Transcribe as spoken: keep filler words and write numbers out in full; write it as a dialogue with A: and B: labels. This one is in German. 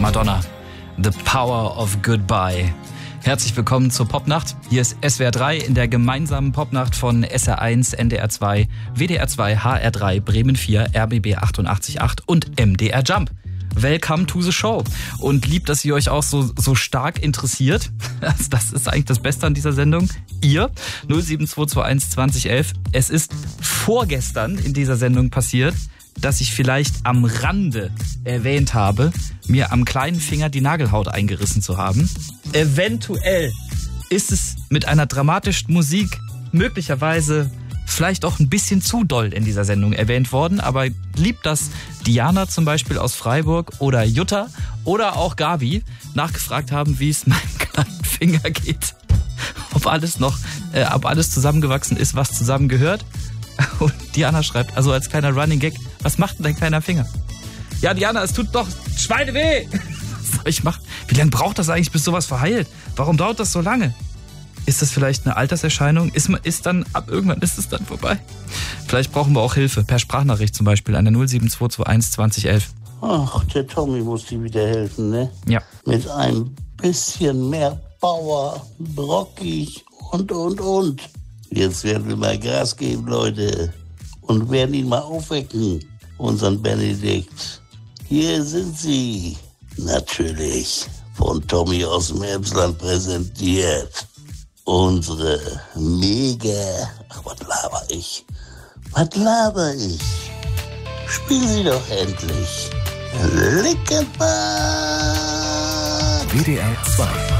A: Madonna, The Power of Goodbye. Herzlich willkommen zur Popnacht. Hier ist S W R drei in der gemeinsamen Popnacht von S R eins, N D R zwei, W D R zwei, H R drei, Bremen vier, R B B achtundachtzig Komma acht und M D R Jump. Welcome to the show. Und lieb, dass ihr euch auch so, so stark interessiert. Das ist eigentlich das Beste an dieser Sendung. Ihr, null sieben zwei zwei eins zwanzig elf. Es ist vorgestern in dieser Sendung passiert, dass ich vielleicht am Rande erwähnt habe, mir am kleinen Finger die Nagelhaut eingerissen zu haben. Eventuell ist es mit einer dramatischen Musik möglicherweise vielleicht auch ein bisschen zu doll in dieser Sendung erwähnt worden, aber lieb, dass Diana zum Beispiel aus Freiburg oder Jutta oder auch Gabi nachgefragt haben, wie es meinem kleinen Finger geht. Ob alles noch, äh, ob alles zusammengewachsen ist, was zusammengehört. Und Diana schreibt, also als kleiner Running Gag, was macht denn dein kleiner Finger? Ja, Diana, es tut doch Schweineweh. Was soll ich machen? Wie lange braucht das eigentlich, bis sowas verheilt? Warum dauert das so lange? Ist das vielleicht eine Alterserscheinung? Ist, ist dann, ab irgendwann ist es dann vorbei? Vielleicht brauchen wir auch Hilfe, per Sprachnachricht zum Beispiel, an der null sieben zwei zwei eins zwanzig elf.
B: Ach, der Tommy muss dir wieder helfen, ne?
A: Ja.
B: Mit ein bisschen mehr Power, brockig und, und, und. Jetzt werden wir mal Gas geben, Leute. Und werden ihn mal aufwecken, unseren Benedikt. Hier sind sie. Natürlich von Tommy aus dem Emsland präsentiert. Unsere mega... Ach, was laber ich? Was laber ich? Spiel sie doch endlich. Lickenbach!
C: W D R zwei.